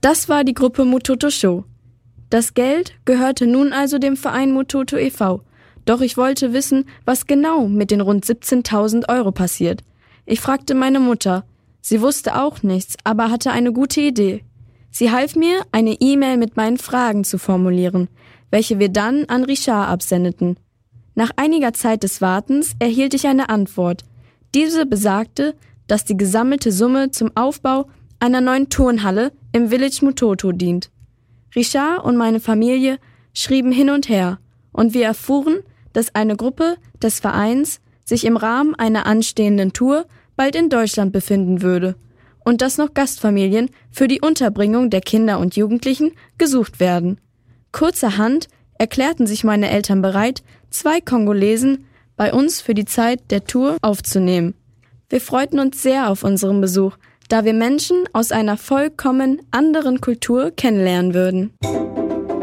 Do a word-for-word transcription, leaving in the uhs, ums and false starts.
Das war die Gruppe Mutoto Show. Das Geld gehörte nun also dem Verein Mutoto e V Doch ich wollte wissen, was genau mit den rund siebzehntausend Euro passiert. Ich fragte meine Mutter. Sie wusste auch nichts, aber hatte eine gute Idee. Sie half mir, eine E-Mail mit meinen Fragen zu formulieren, welche wir dann an Richard absendeten. Nach einiger Zeit des Wartens erhielt ich eine Antwort. Diese besagte, dass die gesammelte Summe zum Aufbau einer neuen Turnhalle im Village Mutoto dient. Richard und meine Familie schrieben hin und her und wir erfuhren, dass eine Gruppe des Vereins sich im Rahmen einer anstehenden Tour bald in Deutschland befinden würde und dass noch Gastfamilien für die Unterbringung der Kinder und Jugendlichen gesucht werden. Kurzerhand erklärten sich meine Eltern bereit, zwei Kongolesen bei uns für die Zeit der Tour aufzunehmen. Wir freuten uns sehr auf unseren Besuch, da wir Menschen aus einer vollkommen anderen Kultur kennenlernen würden.